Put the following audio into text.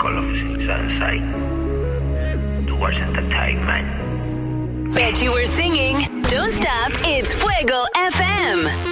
colors in sunshine towards entertainment. Bet you were singing. Don't stop, it's Fuego FM.